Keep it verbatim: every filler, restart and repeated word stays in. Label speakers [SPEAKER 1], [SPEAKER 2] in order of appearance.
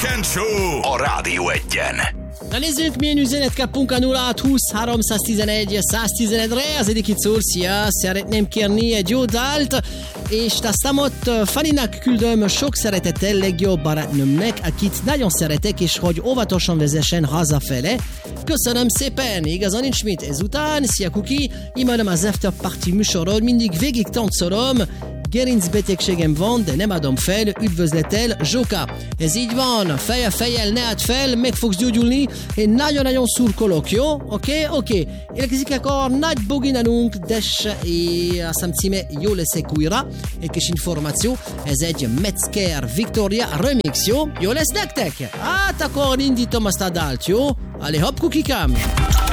[SPEAKER 1] Weekend Show a Rádió Egyen.
[SPEAKER 2] Na nézzük, milyen üzenet kapunk a nulla hat húsz háromszáztizenegy száztizenegyre. Az egyik itt szól, szia, szeretném kérni egy jó dalt, és a számot Faninak küldöm sok szeretettel legjobb barátnőmnek, akit nagyon szeretek, és hogy óvatosan vezessen hazafele. Köszönöm szépen, igazán nincs mit ezután. Szia Kuki, imádom az After Party műsorod, mindig végig táncolom. Gerincbetegségem van, de nem adom fel, üdvözletel, Zsóka. Ez így van, feje fejjel ne add fel, meg fogsz gyógyulni, én nagyon-nagyon szurkolok, jó? Oké, okay? oké. Okay. Érkezik akkor nagy boginanunk, des, és azt hiszem címe Jó leszek újra, egy kis információ, ez egy Metzger Victoria remix, jó? Jó lesz nektek? Hát akkor indítom azt a dalt, jó? Allez, hopp, kukikám!